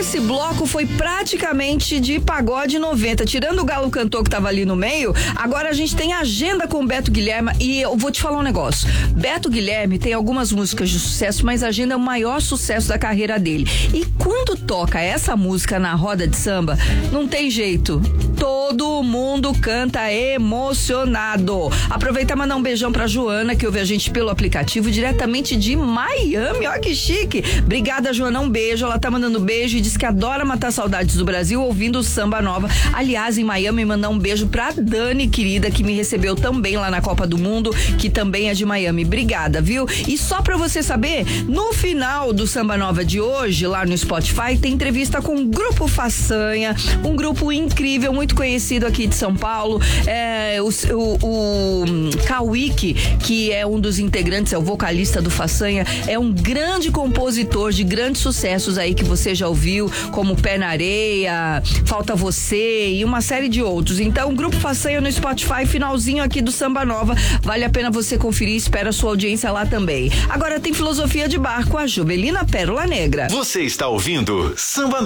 esse bloco foi praticamente de pagode 90. Tirando o Galo Cantor que tava ali no meio, agora a gente tem agenda com o Beto Guilherme. E eu vou te falar um negócio. Beto Guilherme tem algumas músicas de sucesso, mas a agenda é o maior sucesso da carreira dele. E quando toca essa música na roda de samba, não tem jeito. Todo mundo canta emocionado. Aproveita e mandar um beijão pra Joana, que ouve a gente pelo aplicativo diretamente de Miami. Olha que chique. Obrigada, Joana, um beijo. Ela tá mandando beijo e diz que adora matar saudades do Brasil ouvindo o Samba Nova. Aliás, em Miami, mandar um beijo pra Dani, querida, que me recebeu também lá na Copa do Mundo, que também é de Miami. Obrigada, viu? E só pra você saber, no final do Samba Nova de hoje, lá no Spotify, tem entrevista com o Grupo Façanha, um grupo incrível, muito conhecido aqui de São Paulo. O Kawiki, que é um dos integrantes, é o vocalista do Façanha, é um grande compositor de grandes sucessos aí que você já ouviu, como Pé na Areia, Falta Você e uma série de outros. Então, o Grupo Façanha no Spotify, finalzinho aqui do Samba Nova, vale a pena você conferir, espero a sua audiência lá também. Agora tem Filosofia de Bar com a Jovelina Pérola Negra. Você está ouvindo Samba Nova.